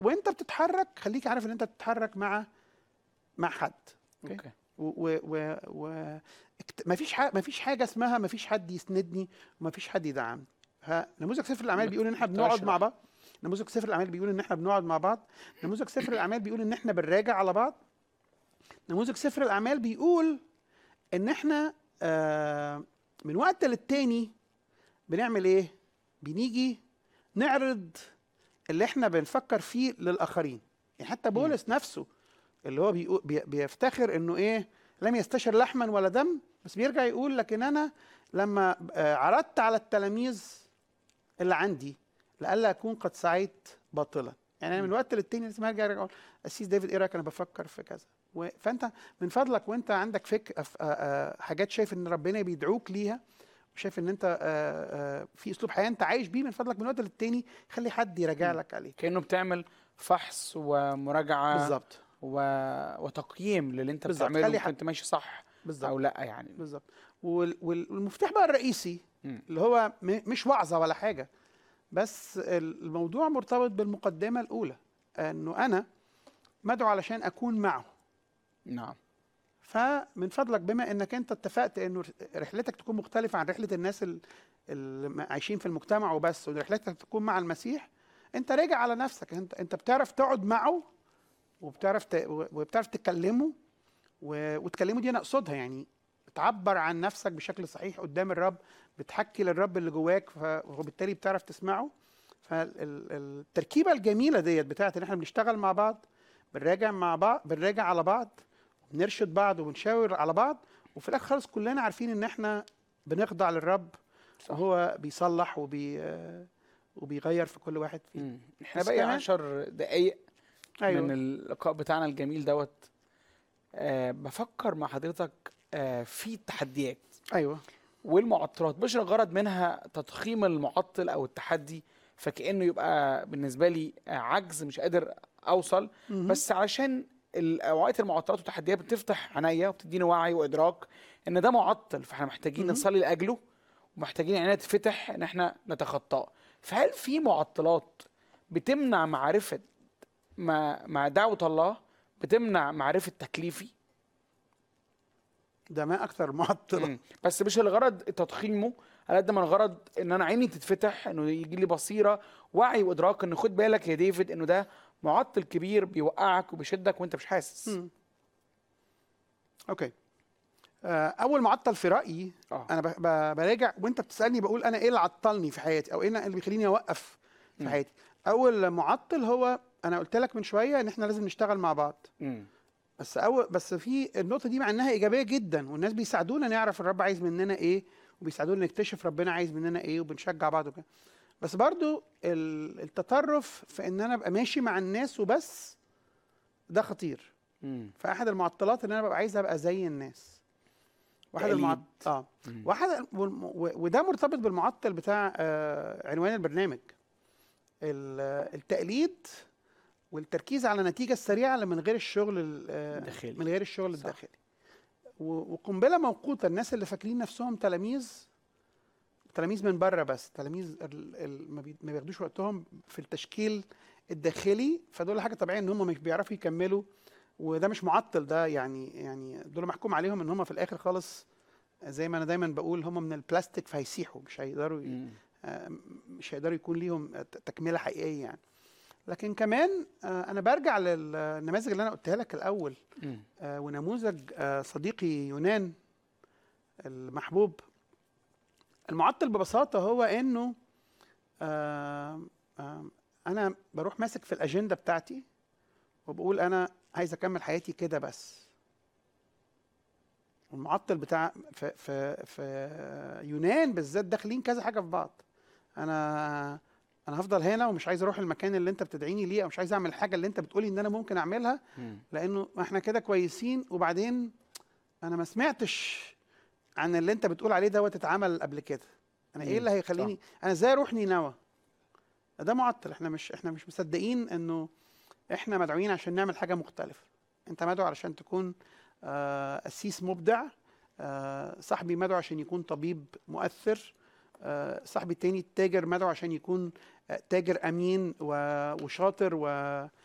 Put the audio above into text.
وانت بتتحرك خليك عارف ان انت بتتحرك مع حد. اوكي. مفيش حاجه اسمها مفيش حد يسندني ومفيش حد يدعمني. نموذج سفر الاعمال بيقول ان احنا بنقعد مع بعض. نموذج سفر الاعمال بيقول ان احنا بنقعد مع بعض. نموذج سفر الاعمال بيقول ان احنا بنراجع على بعض. نموذج سفر الاعمال بيقول ان احنا من وقت للتاني بنعمل ايه؟ بنيجي نعرض اللي احنا بنفكر فيه للاخرين. يعني حتى بولس نفسه اللي هو بيفتخر انه ايه، لم يستشر لحما ولا دم، بس بيرجع يقول لكن انا لما عرضت على التلاميذ اللي عندي لئلا اكون قد سعيت باطلا. يعني انا من وقت للتاني لازم ارجع اقول السيس ديفيد ايه رايك، انا بفكر في كذا. فانت من فضلك وانت عندك فكر حاجات شايف ان ربنا بيدعوك ليها وشايف ان انت في اسلوب حياه انت عايش بيه، من فضلك من وقت للتاني خلي حد يراجع لك عليه. كانه بتعمل فحص ومراجعه بالظبط. وتقييم للي انت بالظبط. بتعمله، كنت ماشي صح بالظبط او لا يعني. بالظبط. والمفتاح بقى الرئيسي اللي هو مش وعظه ولا حاجه، بس الموضوع مرتبط بالمقدمه الاولى، انه انا مدعو علشان اكون معه. نعم. فمن فضلك بما انك انت اتفقت انه رحلتك تكون مختلفه عن رحله الناس اللي عايشين في المجتمع وبس، ورحلتك تكون مع المسيح، انت راجع على نفسك. انت بتعرف تقعد معه وبتعرف تكلمه، وتكلمه دي انا اقصدها يعني تعبر عن نفسك بشكل صحيح قدام الرب، بتحكي للرب اللي جواك، وبالتالي بتعرف تسمعه. فالتركيبه الجميله ديت بتاعت ان احنا بنشتغل مع بعض، بنراجع مع بعض، بنراجع على بعض، بنرشد بعض وبنشاور على بعض، وفي الاخر خالص كلنا عارفين ان احنا بنخضع للرب، صح. وهو بيصلح وبيغير في كل واحد فينا. احنا باقي 10 دقايق أيوة. من اللقاء بتاعنا الجميل دوت. بفكر مع حضرتك في التحديات ايوه. والمعطلات، مش الغرض منها تضخيم المعطل او التحدي فكأنه يبقى بالنسبه لي عجز مش قادر اوصل، بس علشان اوقات المعطلات والتحديات بتفتح عينيا وبتديني وعي وادراك ان ده معطل، فاحنا محتاجين نصلي لاجله ومحتاجين عينينا تفتح ان احنا نتخطاه. فهل في معطلات بتمنع معرفه مع دعوه الله، بتمنع معرفه تكليفي؟ ده ما اكثر معطله. بس مش الغرض تضخيمه على قد ما الغرض ان انا عيني تتفتح، انه يجي لي بصيره وعي وادراك ان خد بالك يا ديفيد انه ده معطل كبير بيوقعك وبيشدك وانت مش حاسس. اوكي. اول معطل في رايي انا براجع وانت بتسالني بقول انا ايه اللي عطلني في حياتي او ايه اللي بيخليني اوقف في حياتي. اول معطل هو انا قلت لك من شويه ان احنا لازم نشتغل مع بعض. بس في النقطه دي مع انها ايجابيه جدا والناس بيساعدونا نعرف الرب عايز مننا ايه، وبيساعدونا نكتشف ربنا عايز مننا ايه، وبنشجع بعض وكده. بس برضو التطرف في ان انا ابقى ماشي مع الناس وبس ده خطير. فاحد المعطلات ان انا ببقى عايز ابقى زي الناس. وده مرتبط بالمعطل بتاع عنوان البرنامج، التقليد والتركيز على النتيجه السريعه اللي من غير الشغل الداخلي. وقنبله موقوته، الناس اللي فاكرين نفسهم تلاميذ من بره، بس تلاميذ ما بياخدوش وقتهم في التشكيل الداخلي، فدول حاجه طبيعيه ان هم مش بيعرفوا يكملوا. وده مش معطل، ده يعني دول محكوم عليهم ان هم في الاخر خالص زي ما انا دايما بقول هم من البلاستيك فهيسيحوا، مش هيقدروا يكون ليهم تكمله حقيقيه يعني. لكن كمان انا برجع للنماذج اللي انا قلتها لك الاول، ونموذج صديقي يونان المحبوب. المعطل ببساطه هو انه انا بروح ماسك في الاجنده بتاعتي وبقول انا عايز اكمل حياتي كده بس. المعطل بتاع في يونان بالذات داخلين كذا حاجه في بعض. انا هفضل هنا ومش عايز اروح المكان اللي انت بتدعيني ليه، او مش عايز اعمل الحاجه اللي انت بتقولي ان انا ممكن اعملها، لانه احنا كده كويسين. وبعدين انا ما سمعتش عن اللي انت بتقول عليه دوت اتعمل قبل كده. انا ايه اللي هيخليني انا ازاي اروح نينوى؟ ده معطل. احنا مش مصدقين انه احنا مدعوين عشان نعمل حاجه مختلفه. انت مدعو علشان تكون قسيس مبدع، صاحبي مدعو عشان يكون طبيب مؤثر، صاحبي التاني التاجر مدعو عشان يكون تاجر امين وشاطر